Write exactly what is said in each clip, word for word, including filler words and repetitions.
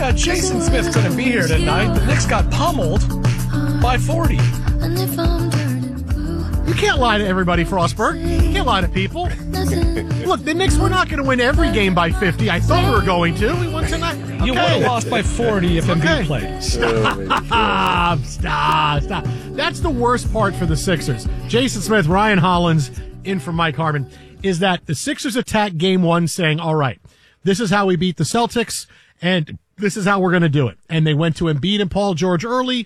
Yeah, Jason Smith's going to be here tonight. The Knicks got pummeled by forty. You can't lie to everybody, Frostberg. You can't lie to people. Look, the Knicks were not going to win every game by fifty. I thought we were going to. We won tonight. Okay. You would have lost by forty if Embiid Okay. played. Stop, stop, stop. That's the worst part for the Sixers. Jason Smith, Ryan Hollins, in for Mike Harmon, is that the Sixers attacked game one saying, all right, this is how we beat the Celtics, and this is how we're going to do it. And they went to Embiid and Paul George early.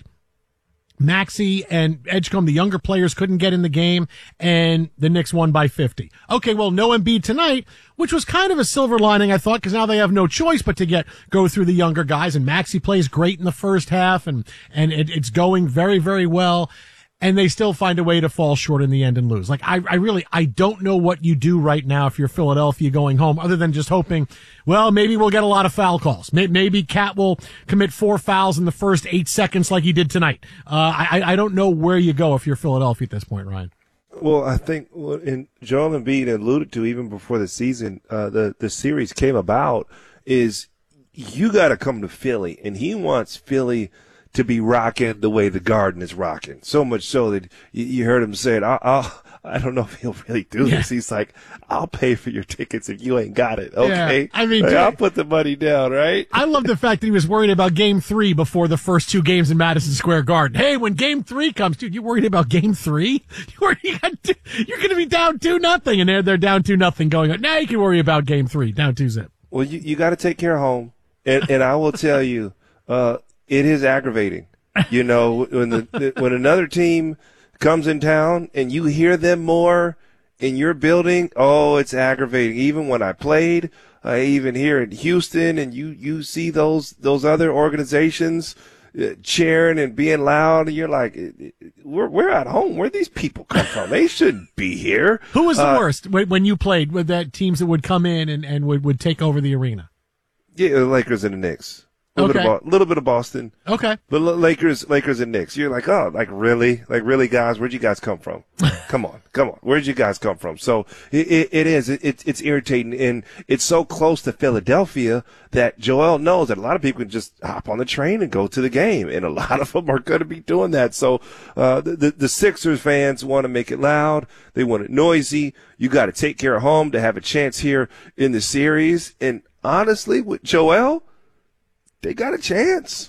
Maxey and Edgecombe, the younger players, couldn't get in the game, and the Knicks won by fifty. Okay, well, no Embiid tonight, which was kind of a silver lining, I thought, because now they have no choice but to get go through the younger guys, and Maxey plays great in the first half, and and it, it's going very, very well. And they still find a way to fall short in the end and lose. Like, I, I really, I don't know what you do right now if you're Philadelphia going home, other than just hoping, well, maybe we'll get a lot of foul calls. Maybe Cat will commit four fouls in the first eight seconds like he did tonight. Uh, I, I don't know where you go if you're Philadelphia at this point, Ryan. Well, I think what in Joel Embiid alluded to even before the season, uh, the, the series came about, is you got to come to Philly, and he wants Philly to be rocking the way the Garden is rocking. So much so that you, you heard him say it. I'll, I'll, I don't know if he'll really do Yeah. this. He's like, I'll pay for your tickets if you ain't got it. Okay. Yeah, I mean, Like, dude, I'll put the money down, right? I love the fact that he was worried about game three before the first two games in Madison Square Garden. Hey, when game three comes, dude, you worried about game three? You're, you got two, you're going to be down two nothing, and they're, they're down two nothing going on. Now you can worry about game three, down two zip. Well, you, you got to take care of home. And, and I will tell you, uh, it is aggravating. You know, when the when another team comes in town and you hear them more in your building, oh, it's aggravating. Even when I played, I even here in Houston, and you, you see those those other organizations uh, cheering and being loud, and you're like, we're we're at home. Where these people come from? They shouldn't be here. Who was the Uh, worst when when you played with that teams that would come in and, and would, would take over the arena? Yeah, the Lakers and the Knicks. A little, Okay. bit, of, Bo- little bit of Boston. Okay. But L- Lakers, Lakers and Knicks. You're like, oh, like really? Like really, guys? Where'd you guys come from? Come on, come on. Where'd you guys come from? So it, it, it is. It, it, it's irritating, and it's so close to Philadelphia that Joel knows that a lot of people can just hop on the train and go to the game, and a lot of them are going to be doing that. So uh, the, the the Sixers fans want to make it loud. They want it noisy. You got to take care of home to have a chance here in the series. And honestly, with Joel, they got a chance.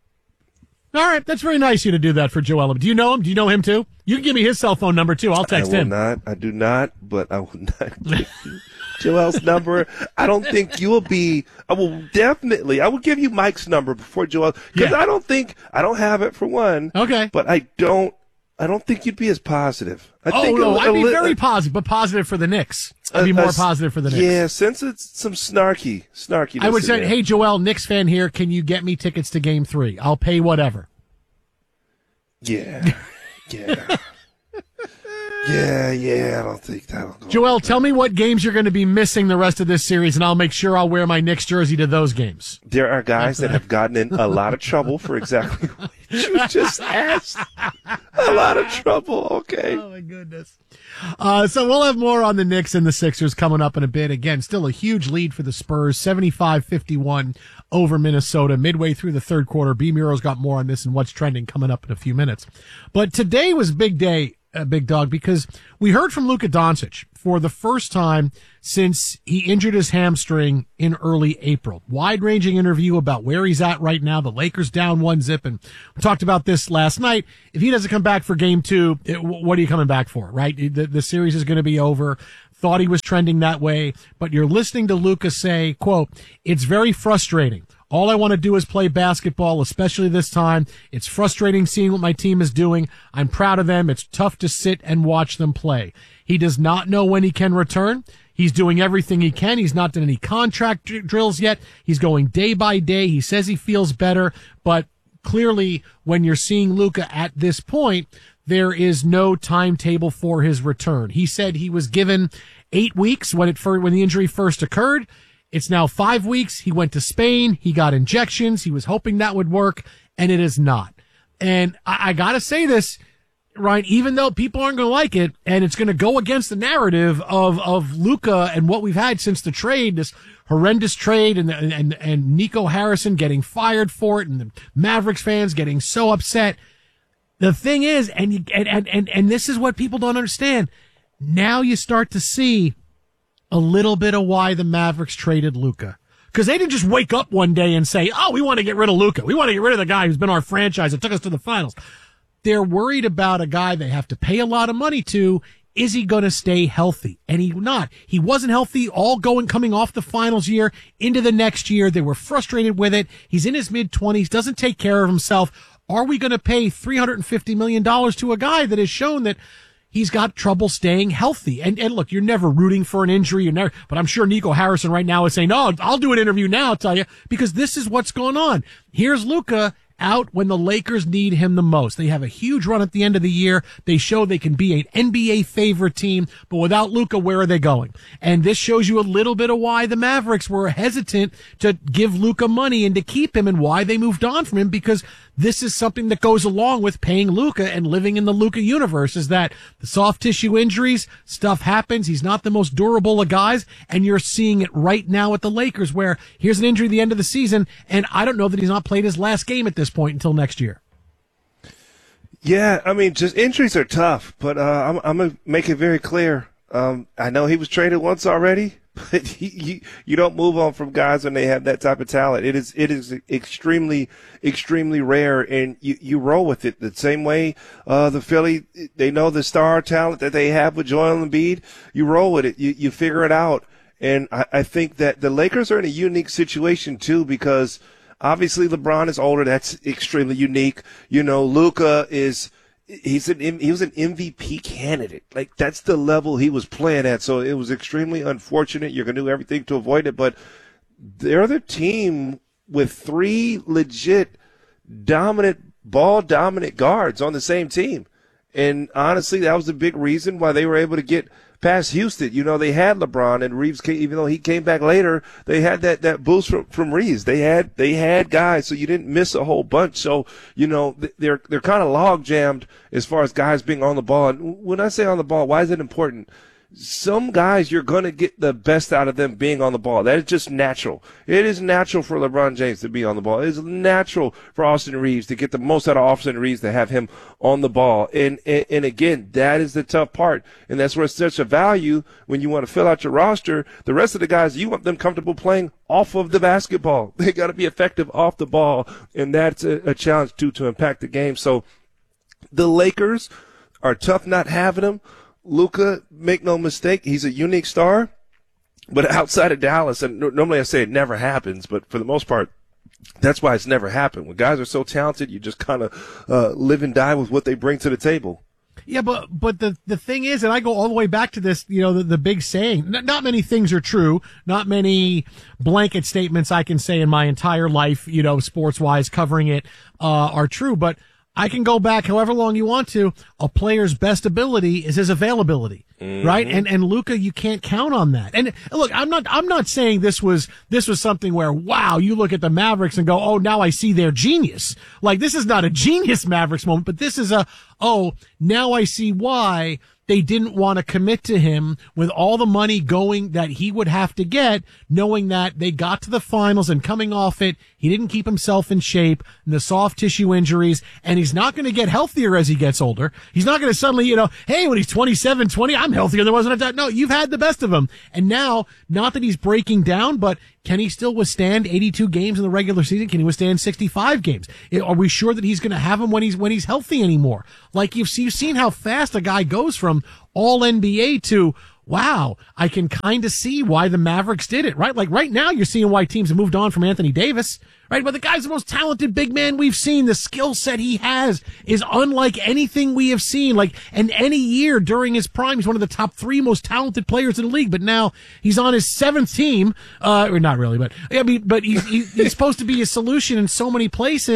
All right, that's very nice of you to do that for Joel. Do you know him? Do you know him too? You can give me his cell phone number too. I'll text I will him. not. I do not, but I will not give you Joel's number. I don't think you will be. I will definitely. I will give you Mike's number before Joel, because Yeah. I don't think I don't have it for one. Okay. But I don't. I don't think you'd be as positive. I Oh think no, a- I'd a be li- very a- positive, but positive for the Knicks. I'd be a- more a- positive for the Knicks. Yeah, since it's some snarky, snarky. I would say, hey, Joel, Knicks fan here. Can you get me tickets to Game Three? I'll pay whatever. Yeah, yeah, yeah, yeah. I don't think that'll go. Joel, tell me what games you're going to be missing the rest of this series, and I'll make sure I'll wear my Knicks jersey to those games. There are guys that have gotten in a lot of trouble for exactly what you just asked. A lot of trouble, okay. Oh, my goodness. Uh, so we'll have more on the Knicks and the Sixers coming up in a bit. Again, still a huge lead for the Spurs, seventy-five fifty-one over Minnesota midway through the third quarter. B-Muro's got more on this and what's trending coming up in a few minutes. But today was a big day, uh, Big Dog, because we heard from Luka Doncic for the first time since he injured his hamstring in early April. Wide-ranging interview about where he's at right now. The Lakers down one zip, and we talked about this last night. If he doesn't come back for game two, it, what are you coming back for, right? The, the series is going to be over. Thought he was trending that way, but you're listening to Luka say, quote, it's very frustrating. All I want to do is play basketball, especially this time. It's frustrating seeing what my team is doing. I'm proud of them. It's tough to sit and watch them play. He does not know when he can return. He's doing everything he can. He's not done any contract dr- drills yet. He's going day by day. He says he feels better, but clearly when you're seeing Luka at this point, there is no timetable for his return. He said he was given eight weeks when it fir- when the injury first occurred. It's now five weeks. He went to Spain. He got injections. He was hoping that would work, and it is not. And I, I gotta say this, right? Even though people aren't going to like it, and it's going to go against the narrative of, of Luka and what we've had since the trade, this horrendous trade, and, and, and Nico Harrison getting fired for it, and the Mavericks fans getting so upset. The thing is, and, you, and, and, and, and this is what people don't understand. Now you start to see a little bit of why the Mavericks traded Luka. Because they didn't just wake up one day and say, oh, we want to get rid of Luka. We want to get rid of the guy who's been our franchise that took us to the finals. They're worried about a guy they have to pay a lot of money to. Is he going to stay healthy? And he not. He wasn't healthy all going, coming off the finals year into the next year. They were frustrated with it. He's in his mid-twenties, doesn't take care of himself. Are we going to pay three hundred fifty million dollars to a guy that has shown that he's got trouble staying healthy? And, and look, you're never rooting for an injury. You're never, but I'm sure Nico Harrison right now is saying, no, I'll do an interview now, I'll tell you, because this is what's going on. Here's Luka out when the Lakers need him the most. They have a huge run at the end of the year. They show they can be an N B A favorite team, but without Luka, where are they going? And this shows you a little bit of why the Mavericks were hesitant to give Luka money and to keep him, and why they moved on from him, because this is something that goes along with paying Luka and living in the Luka universe, is that the soft tissue injuries, stuff happens. He's not the most durable of guys, and you're seeing it right now at the Lakers, where here's an injury at the end of the season, and I don't know that he's not played his last game at this point until next year. Yeah, I mean, just injuries are tough, but uh, I'm, I'm going to make it very clear. Um, I know he was traded once already, but he, he, you don't move on from guys when they have that type of talent. It is it is extremely, extremely rare, and you, you roll with it. The same way uh, the Philly, they know the star talent that they have with Joel Embiid. You roll with it. You, you figure it out. And I, I think that the Lakers are in a unique situation, too, because – obviously, LeBron is older. That's extremely unique. You know, Luka is he's an he was an M V P candidate. Like, that's the level he was playing at. So it was extremely unfortunate. You're gonna do everything to avoid it, but they're the team with three legit dominant ball dominant guards on the same team. And honestly, that was the big reason why they were able to get past Houston. You know, they had LeBron, and Reeves came, even though he came back later, they had that, that boost from, from Reeves. They had, they had guys, so you didn't miss a whole bunch. So, you know, they're, they're kind of log jammed as far as guys being on the ball. And when I say on the ball, why is it important? Some guys, you're going to get the best out of them being on the ball. That is just natural. It is natural for LeBron James to be on the ball. It is natural for Austin Reeves to get the most out of Austin Reeves, to have him on the ball. And, and, and again, that is the tough part. And that's where it's such a value when you want to fill out your roster. The rest of the guys, you want them comfortable playing off of the basketball. They got to be effective off the ball. And that's a, a challenge, too, to impact the game. So the Lakers are tough not having them. Luka, make no mistake, he's a unique star, but outside of Dallas, and normally I say it never happens, but for the most part, that's why it's never happened. When guys are so talented, you just kind of uh, live and die with what they bring to the table. Yeah, but but the the thing is, and I go all the way back to this, you know, the, the big saying, not, not many things are true, not many blanket statements I can say in my entire life, you know, sports-wise, covering it, uh, are true, but I can go back however long you want to. A player's best ability is his availability, mm-hmm. right? And and Luka, you can't count on that. And look, I'm not I'm not saying this was this was something where, wow, you look at the Mavericks and go, oh, now I see their genius. Like, this is not a genius Mavericks moment, but this is a, oh, now I see why they didn't want to commit to him with all the money going that he would have to get, knowing that they got to the finals and coming off it, he didn't keep himself in shape, and the soft tissue injuries, and he's not going to get healthier as he gets older. He's not going to suddenly, you know, hey, when he's twenty-seven, twenty, I'm healthier than I was when I died. No, you've had the best of him. And now, not that he's breaking down, but can he still withstand eighty-two games in the regular season? Can he withstand sixty-five games? Are we sure that he's going to have him when he's when he's healthy anymore? Like, you've, you've seen how fast a guy goes from all N B A to, wow, I can kind of see why the Mavericks did it, right? Like, right now you're seeing why teams have moved on from Anthony Davis, right? But the guy's the most talented big man we've seen. The skill set he has is unlike anything we have seen. Like, and any year during his prime, he's one of the top three most talented players in the league. But now he's on his seventh team, uh, or not really, but I mean, but he's, he's supposed to be a solution in so many places.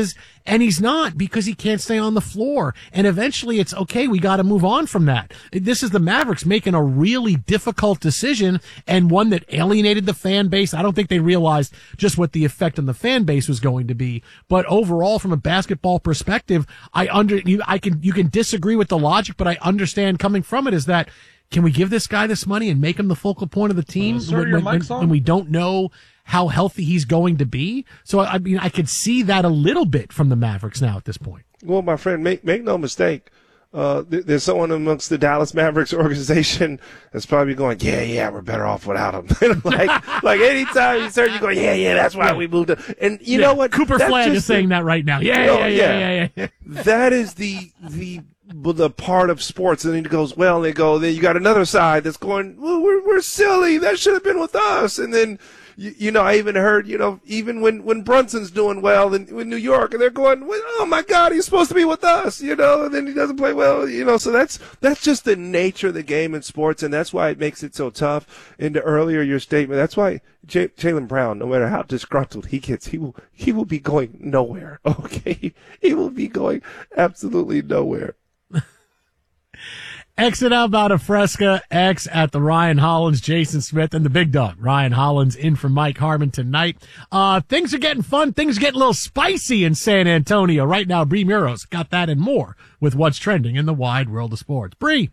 And he's not, because he can't stay on the floor. And eventually it's okay. We got to move on from that. This is the Mavericks making a really difficult decision, and one that alienated the fan base. I don't think they realized just what the effect on the fan base was going to be. But overall, from a basketball perspective, I under, you, I can, you can disagree with the logic, but I understand coming from it is that, can we give this guy this money and make him the focal point of the team Uh, sir, when, your when, mic's on? when we don't know how healthy he's going to be? So, I mean, I could see that a little bit from the Mavericks now at this point. Well, my friend, make make no mistake. Uh, th- there's someone amongst the Dallas Mavericks organization that's probably going, yeah, yeah, we're better off without him. like, like anytime you start, you go, yeah, yeah, that's why we moved. To-. And you Yeah, know what? Cooper That's Flagg just is saying the- that right now. Yeah, Oh, yeah, yeah, yeah, yeah. yeah. That is the the the part of sports. And then he goes, well, and they go, then you got another side that's going, well, we're we're silly. That should have been with us. And then. You, you know, I even heard, you know, even when, when Brunson's doing well in, in New York, and they're going, well, oh my God, he's supposed to be with us, you know, and then he doesn't play well, you know, so that's, that's just the nature of the game in sports, and that's why it makes it so tough. And to earlier your statement, that's why J- Jaylen Brown, no matter how disgruntled he gets, he will, he will be going nowhere, okay? He will be going absolutely nowhere. Exit out about a Fresca, X at the Ryan Hollins, Jason Smith, and the big dog, Ryan Hollins, in for Mike Harmon tonight. Uh, things are getting fun. Things are getting a little spicy in San Antonio. Right now, Bree Muros got that and more with what's trending in the wide world of sports. Bree.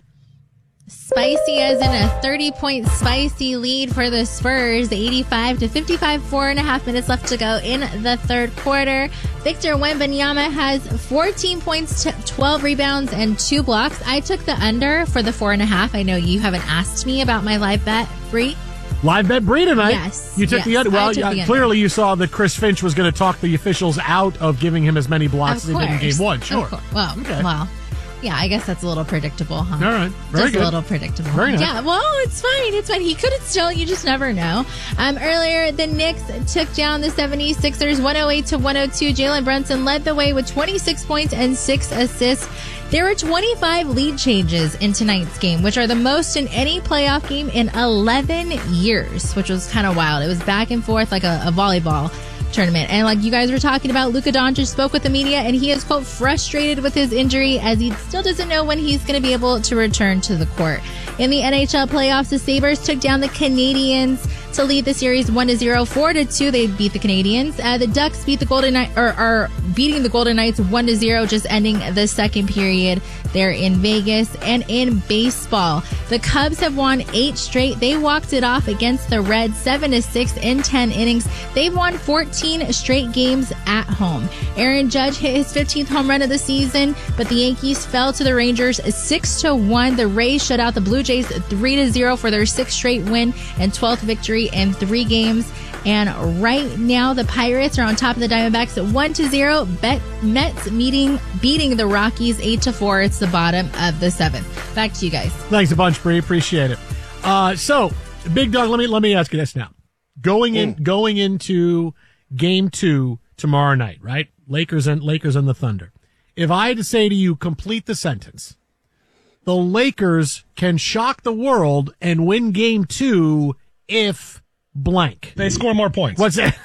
Spicy as in a thirty-point spicy lead for the Spurs. eighty-five to fifty-five, four and a half minutes left to go in the third quarter. Victor Wembanyama has fourteen points, twelve rebounds, and two blocks. I took the under for the four and a half. I know you haven't asked me about my live bet, Bree. Live bet Bree tonight. Yes, You took yes, the under. I Well, took the yeah, under. clearly you saw that Chris Finch was going to talk the officials out of giving him as many blocks Of as they did in course. game one. Of Sure. course. Well, Okay. well. Yeah, I guess that's a little predictable, huh? All right. Very just good. a little predictable. Very nice. Yeah, well, it's fine. It's fine. He could have still, you just never know. Um, earlier, the Knicks took down the seventy-sixers one oh eight to one oh two. Jalen Brunson led the way with twenty-six points and six assists. There were twenty-five lead changes in tonight's game, which are the most in any playoff game in eleven years, which was kind of wild. It was back and forth like a, a volleyball tournament. And like you guys were talking about, Luka Doncic spoke with the media, and he is, quote, frustrated with his injury as he still doesn't know when he's going to be able to return to the court. In the N H L playoffs, the Sabres took down the Canadiens to lead the series one to zero. four to two, they beat the Canadiens. Uh, the Ducks beat the Golden Knights, or are beating the Golden Knights one to zero, just ending the second period there in Vegas. And in baseball, the Cubs have won eight straight. They walked it off against the Reds seven to six in ten innings. They've won fourteen straight games at home. Aaron Judge hit his fifteenth home run of the season, but the Yankees fell to the Rangers six to one. The Rays shut out the Blue Jays three to zero for their sixth straight win and twelfth victory in three games. And right now, the Pirates are on top of the Diamondbacks at one to zero. Bet Mets meeting beating the Rockies eight to four. It's the bottom of the seventh. Back to you guys. Thanks a bunch, Bree. Appreciate it. Uh, so, Big Dog, let me let me ask you this now. Going in, Mm. going into Game Two tomorrow night, right? Lakers and Lakers and the Thunder. If I had to say to you, complete the sentence. The Lakers can shock the world and win Game Two if blank. They score more points. What's that?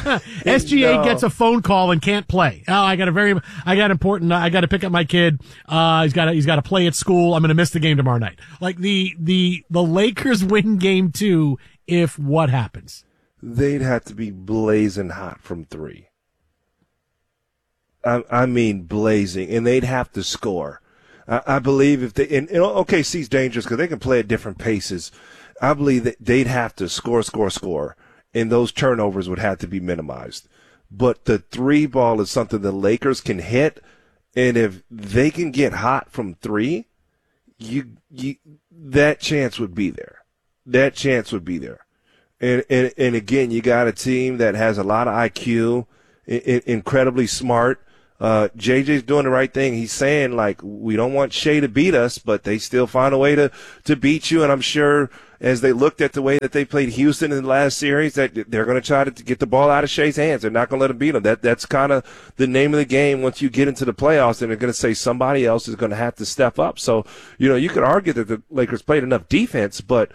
S G A No. gets a phone call and can't play. Oh, I got a very, I got important. I got to pick up my kid. Uh, he's got to, he's got to play at school. I'm going to miss the game tomorrow night. Like the, the, the Lakers win Game Two if what happens? They'd have to be blazing hot from three. I, I mean blazing, and they'd have to score. I, I believe if they, and, and O K C's dangerous because they can play at different paces. I believe that they'd have to score, score, score, and those turnovers would have to be minimized. But the three ball is something the Lakers can hit, and if they can get hot from three, you, you that chance would be there. That chance would be there. And, and and again, you got a team that has a lot of I Q, I- I- incredibly smart. Uh, J J's doing the right thing. He's saying, like, we don't want Shea to beat us, but they still find a way to, to beat you. And I'm sure as they looked at the way that they played Houston in the last series, that they're going to try to get the ball out of Shea's hands. They're not going to let him beat him. That, that's kind of the name of the game once you get into the playoffs, and they're going to say somebody else is going to have to step up. So, you know, you could argue that the Lakers played enough defense, but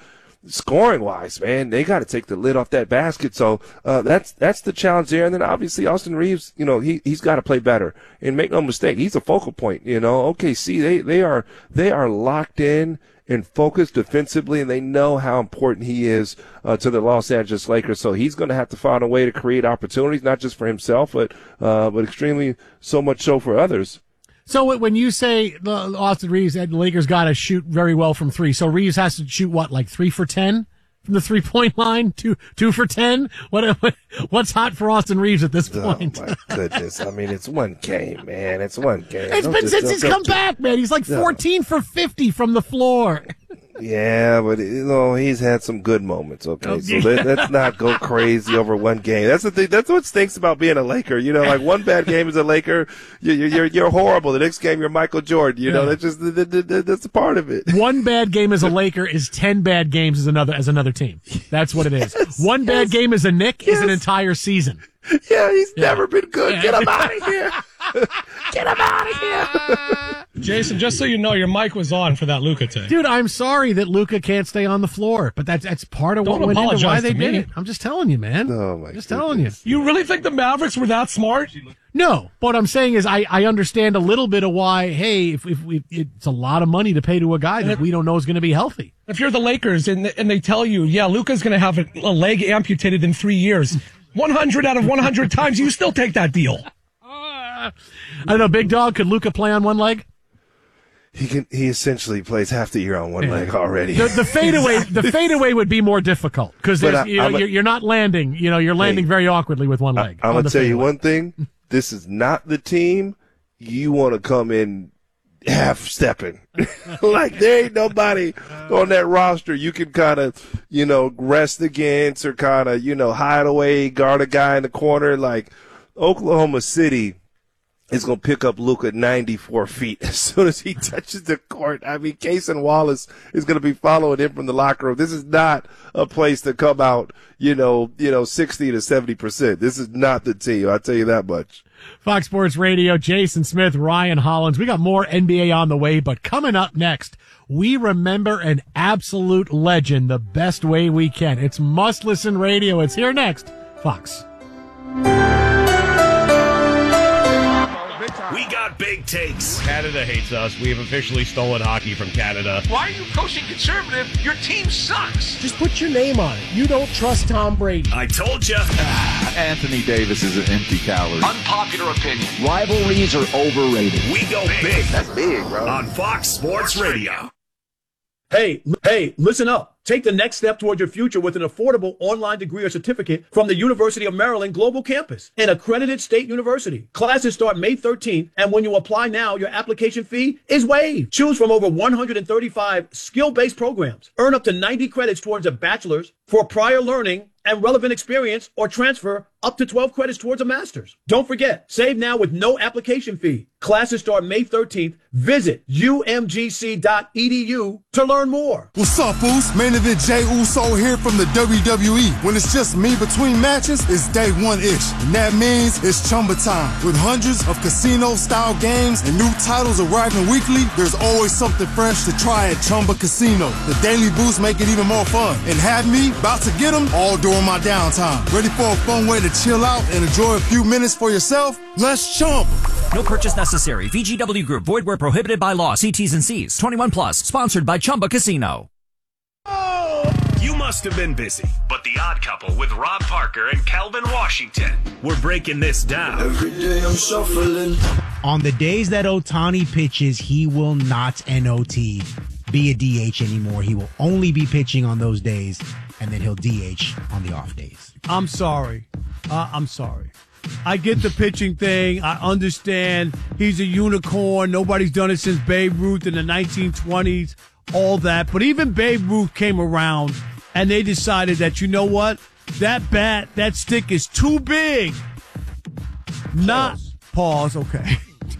scoring wise, man, they got to take the lid off that basket. So uh, that's that's the challenge there. And then obviously Austin Reeves, you know, he he's got to play better. And make no mistake, he's a focal point. You know, O K C they they are they are locked in and focused defensively, and they know how important he is uh, to the Los Angeles Lakers. So he's going to have to find a way to create opportunities, not just for himself, but uh, but extremely so much so for others. So when you say the Austin Reeves, the Lakers got to shoot very well from three. So Reeves has to shoot what, like three for ten from the three point line, two two for ten. What what's hot for Austin Reeves at this point? Oh my goodness! I mean, it's one game, man. It's one game. It's Don't been just- since don't- he's don't come just- back, man. He's like fourteen for fifty from the floor. Yeah, but you know he's had some good moments. Okay, Oh, so yeah. let, let's not go crazy over one game. That's the thing. That's what stinks about being a Laker. You know, like one bad game as a Laker, you, you, you're you're horrible. The next game, you're Michael Jordan. You know, Yeah. that's just that- that- that- that's a part of it. One bad game as a Laker is ten bad games as another as another team. That's what it is. One bad game as a Knick is an yes. entire season. Yeah, he's never been good. Yeah. Get him out of here. Get him out of here. Jason, just so you know, your mic was on for that Luka take. Dude, I'm sorry that Luka can't stay on the floor, but that's that's part of what Don't went into why apologize they to did me. it. I'm just telling you, man. Oh my just telling you. goodness. You really think the Mavericks were that smart? No, but what I'm saying is I, I understand a little bit of why, hey, if, if we, it's a lot of money to pay to a guy that we don't know is going to be healthy. If you're the Lakers and and they tell you, yeah, Luka's going to have a, a leg amputated in three years, one hundred out of one hundred times, you still take that deal. I don't know, Big Dog, could Luka play on one leg? He can. He essentially plays half the year on one leg already. The, the fadeaway, the fadeaway would be more difficult because But I- you know, I'm a- you're, you're not landing. You know, you're landing Hey, very awkwardly with one leg. I'm on gonna the tell you fadeaway. one thing. This is not the team you want to come in half stepping. Like there ain't nobody on that roster you can kind of, you know, rest against or kind of, you know, hide away, guard a guy in the corner. Like Oklahoma City is going to pick up Luka ninety-four feet as soon as he touches the court. I mean, Cason Wallace is going to be following him from the locker room. This is not a place to come out, you know, you know, sixty to seventy percent. This is not the team. I'll tell you that much. Fox Sports Radio, Jason Smith, Ryan Hollins. We got more N B A on the way, but coming up next, we remember an absolute legend the best way we can. It's Must Listen Radio. It's here next. Fox. We got big takes. Canada hates us. We have officially stolen hockey from Canada. Why are you coaching conservative? Your team sucks. Just put your name on it. You don't trust Tom Brady. I told you. Anthony Davis is an empty calorie. Unpopular opinion. Rivalries are overrated. We go big That's big, bro. on Fox Sports Radio. Hey, l- hey, listen up. Take the next step towards your future with an affordable online degree or certificate from the University of Maryland Global Campus, an accredited state university. Classes start May thirteenth, and when you apply now, your application fee is waived. Choose from over one hundred thirty-five skill-based programs. Earn up to ninety credits towards a bachelor's for prior learning and relevant experience, or transfer up to twelve credits towards a master's. Don't forget, save now with no application fee. Classes start May thirteenth. Visit U M G C dot E D U to learn more. What's up, Foos? Main event Jay Uso here from the W W E. When it's just me between matches, it's day one-ish. And that means it's Chumba time. With hundreds of casino-style games and new titles arriving weekly, there's always something fresh to try at Chumba Casino. The daily boosts make it even more fun. And have me about to get them all during my downtime. Ready for a fun way to chill out and enjoy a few minutes for yourself? Let's Chumba. No purchase necessary. V G W Group. Void where prohibited by law. See T's and C's. twenty-one plus. Sponsored by Chumba Casino. You must have been busy, but The Odd Couple with Rob Parker and Calvin Washington. We're breaking this down. Every day I'm shuffling. On the days that Ohtani pitches, he will not N O T be a D H anymore. He will only be pitching on those days, and then he'll D H on the off days. I'm sorry. Uh, I'm sorry. I get the pitching thing. I understand he's a unicorn. Nobody's done it since Babe Ruth in the nineteen twenties, all that. But even Babe Ruth came around, and they decided that, you know what? That bat, that stick is too big. Not, pause, okay.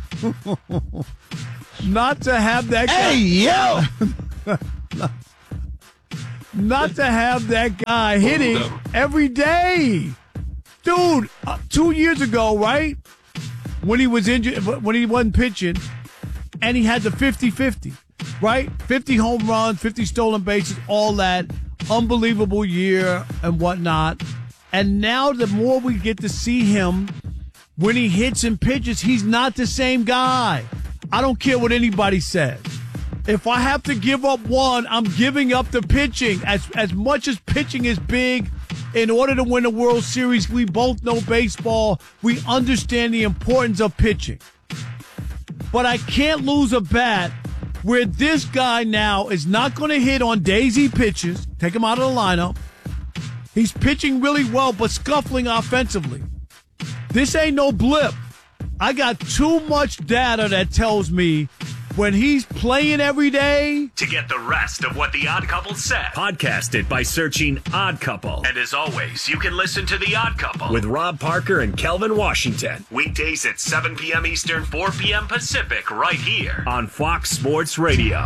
Not to have that guy. Hey, yo! not, not to have that guy hitting every day. Dude, uh, two years ago, right, when he was injured, when he wasn't pitching, and he had the fifty-fifty, right? fifty home runs, fifty stolen bases, all that. unbelievable year and whatnot. And now the more we get to see him when he hits and pitches, he's not the same guy. I don't care what anybody says. If I have to give up one, I'm giving up the pitching. As as much as pitching is big, in order to win a World Series, we both know baseball. We understand the importance of pitching. But I can't lose a bat where this guy now is not going to hit on daisy pitches. Take him out of the lineup. He's pitching really well, but scuffling offensively. This ain't no blip. I got too much data that tells me when he's playing every day. To get the rest of what The Odd Couple said, podcast it by searching Odd Couple. And as always, you can listen to The Odd Couple with Rob Parker and Kelvin Washington. Weekdays at seven p.m. Eastern, four p.m. Pacific, right here on Fox Sports Radio.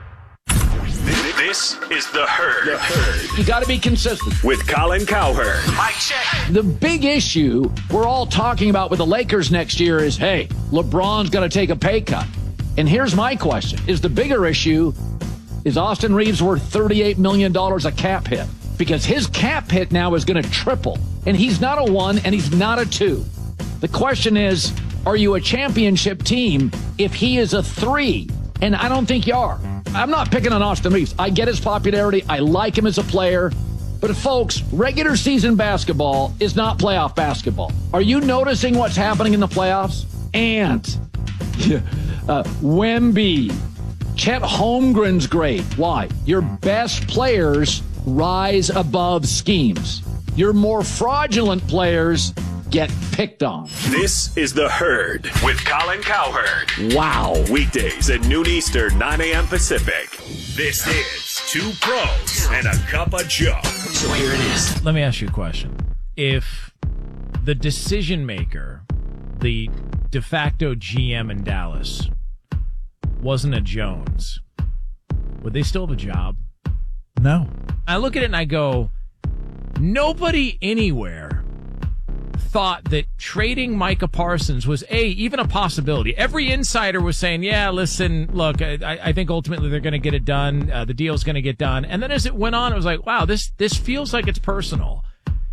This is The Herd. The Herd. You got to be consistent. With Colin Cowherd. Mike check. The big issue we're all talking about with the Lakers next year is, hey, LeBron's going to take a pay cut. And here's my question. Is the bigger issue, is Austin Reeves worth thirty-eight million dollars a cap hit? Because his cap hit now is going to triple. And he's not a one and he's not a two. The question is, are you a championship team if he is a three? And I don't think you are. I'm not picking on Austin Reeves. I get his popularity. I like him as a player. But folks, regular season basketball is not playoff basketball. Are you noticing what's happening in the playoffs? Ant. uh, Wemby. Chet Holmgren's great. Why? Your best players rise above schemes. Your more fraudulent players get picked on. This is The Herd with Colin Cowherd. Wow. Weekdays at noon Eastern, nine a.m. Pacific. This is Two Pros and a Cup of Joe. So here it is. Let me ask you a question. If the decision maker, the de facto G M in Dallas, wasn't a Jones, would they still have a job? No. I look at it and I go, nobody anywhere thought that trading Micah Parsons was, A, even a possibility. Every insider was saying, yeah, listen, look, I, I think ultimately they're going to get it done. Uh, the deal's going to get done. And then as it went on, it was like, wow, this this feels like it's personal.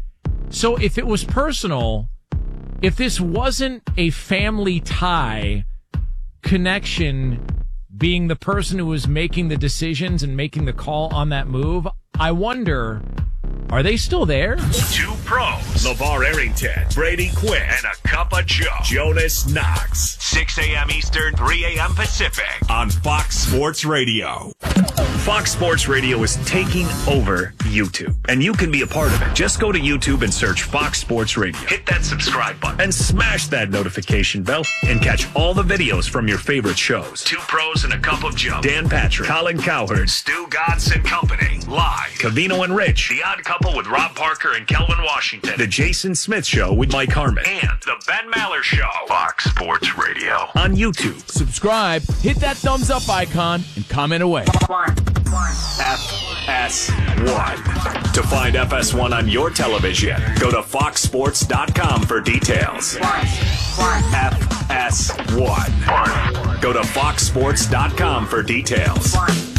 So if it was personal, if this wasn't a family tie connection, being the person who was making the decisions and making the call on that move, I wonder, are they still there? Two Pros. LeVar Arrington, Brady Quinn, and a Cup of Joe. Jonas Knox. six a.m. Eastern, three a.m. Pacific. On Fox Sports Radio. Fox Sports Radio is taking over YouTube, and you can be a part of it. Just go to YouTube and search Fox Sports Radio. Hit that subscribe button and smash that notification bell and catch all the videos from your favorite shows. Two Pros and a Cup of Joe. Dan Patrick, Colin Cowherd, Stu Godson Company. Live. Cavino and Rich. The Odd Couple with Rob Parker and Kelvin Washington. The Jason Smith Show with Mike Harmon. And the Ben Maller Show. Fox Sports Radio. On YouTube. Subscribe, hit that thumbs up icon, and comment away. F S one. To find F S one on your television, go to fox sports dot com for details. F S one. Go to fox sports dot com for details.